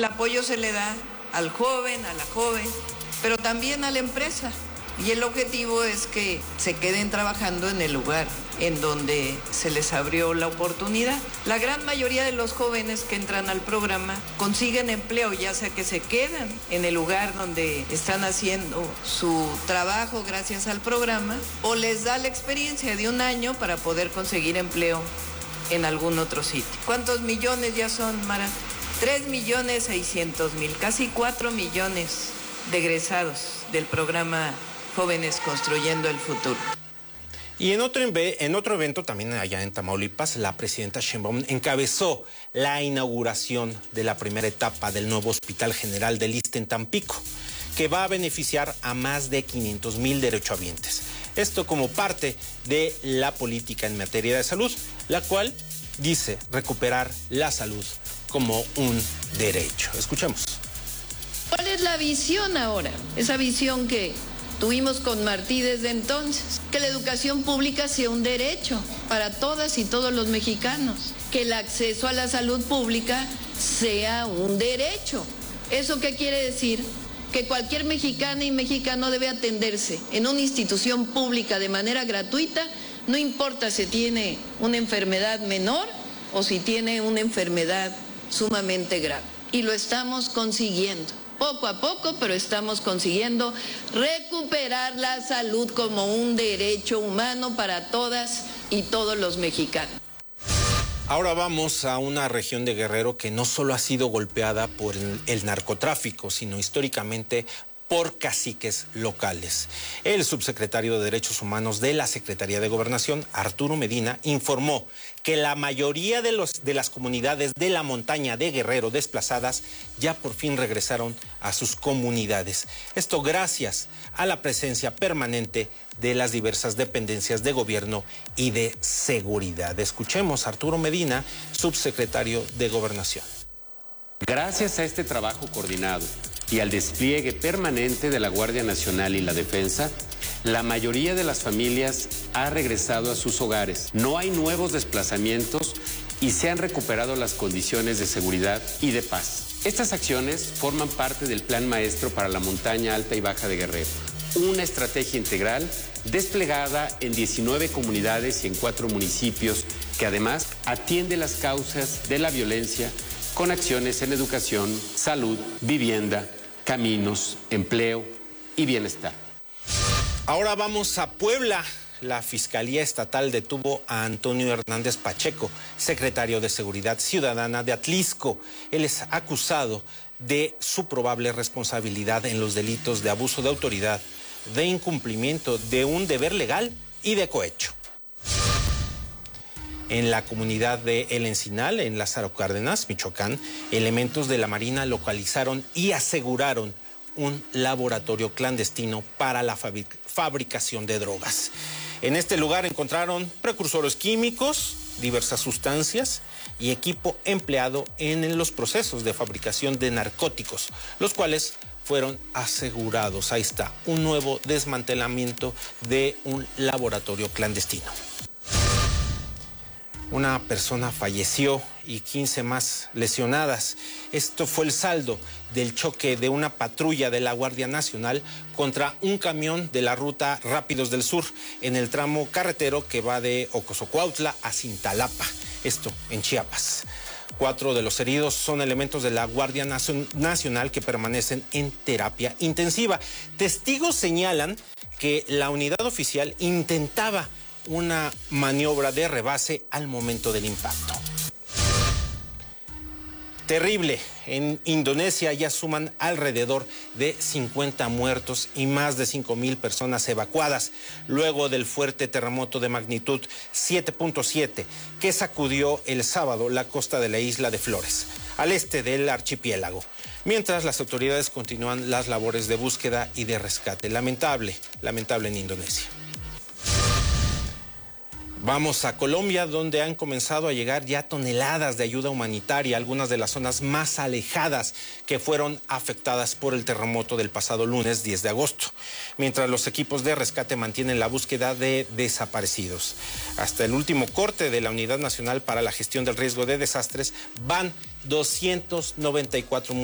El apoyo se le da al joven, a la joven, pero también a la empresa. Y el objetivo es que se queden trabajando en el lugar en donde se les abrió la oportunidad. La gran mayoría de los jóvenes que entran al programa consiguen empleo, ya sea que se quedan en el lugar donde están haciendo su trabajo gracias al programa, o les da la experiencia de 1 año para poder conseguir empleo en algún otro sitio. ¿Cuántos millones ya son, Mara? 3.600.000, casi 4 millones de egresados del programa Jóvenes Construyendo el Futuro. Y en otro evento, también allá en Tamaulipas, la presidenta Sheinbaum encabezó la inauguración de la primera etapa del nuevo Hospital General del ISSSTE en Tampico, que va a beneficiar a más de 500,000 derechohabientes. Esto como parte de la política en materia de salud, la cual dice recuperar la salud como un derecho. Escuchemos. ¿Cuál es la visión ahora? Esa visión que tuvimos con Martí desde entonces, que la educación pública sea un derecho para todas y todos los mexicanos, que el acceso a la salud pública sea un derecho. ¿Eso qué quiere decir? Que cualquier mexicana y mexicano debe atenderse en una institución pública de manera gratuita, no importa si tiene una enfermedad menor o si tiene una enfermedad sumamente grave. Y lo estamos consiguiendo. Poco a poco, pero estamos consiguiendo recuperar la salud como un derecho humano para todas y todos los mexicanos. Ahora vamos a una región de Guerrero que no solo ha sido golpeada por el narcotráfico, sino históricamente por caciques locales. El subsecretario de Derechos Humanos de la Secretaría de Gobernación, Arturo Medina, informó que la mayoría de las comunidades de la montaña de Guerrero desplazadas ya por fin regresaron a sus comunidades. Esto gracias a la presencia permanente de las diversas dependencias de gobierno y de seguridad. Escuchemos a Arturo Medina, subsecretario de Gobernación. Gracias a este trabajo coordinado y al despliegue permanente de la Guardia Nacional y la Defensa, la mayoría de las familias ha regresado a sus hogares. No hay nuevos desplazamientos y se han recuperado las condiciones de seguridad y de paz. Estas acciones forman parte del Plan Maestro para la Montaña Alta y Baja de Guerrero, una estrategia integral desplegada en 19 comunidades y en 4 municipios que además atiende las causas de la violencia con acciones en educación, salud, vivienda, caminos, empleo y bienestar. Ahora vamos a Puebla. La Fiscalía Estatal detuvo a Antonio Hernández Pacheco, secretario de Seguridad Ciudadana de Atlisco. Él es acusado de su probable responsabilidad en los delitos de abuso de autoridad, de incumplimiento de un deber legal y de cohecho. En la comunidad de El Encinal, en Lázaro Cárdenas, Michoacán, elementos de la Marina localizaron y aseguraron un laboratorio clandestino para la fabricación de drogas. En este lugar encontraron precursores químicos, diversas sustancias y equipo empleado en los procesos de fabricación de narcóticos, los cuales fueron asegurados. Ahí está, un nuevo desmantelamiento de un laboratorio clandestino. Una persona falleció y 15 más lesionadas. Esto fue el saldo del choque de una patrulla de la Guardia Nacional contra un camión de la ruta Rápidos del Sur en el tramo carretero que va de Ocosocuautla a Cintalapa, esto en Chiapas. 4 de los heridos son elementos de la Guardia Nacional que permanecen en terapia intensiva. Testigos señalan que la unidad oficial intentaba una maniobra de rebase al momento del impacto. Terrible. En Indonesia ya suman alrededor de 50 muertos y más de 5,000 personas evacuadas luego del fuerte terremoto de magnitud 7.7 que sacudió el sábado la costa de la isla de Flores, al este del archipiélago, mientras las autoridades continúan las labores de búsqueda y de rescate. Lamentable en Indonesia. Vamos a Colombia, donde han comenzado a llegar ya toneladas de ayuda humanitaria a algunas de las zonas más alejadas que fueron afectadas por el terremoto del pasado lunes 10 de agosto, mientras los equipos de rescate mantienen la búsqueda de desaparecidos. Hasta el último corte de la Unidad Nacional para la Gestión del Riesgo de Desastres van 294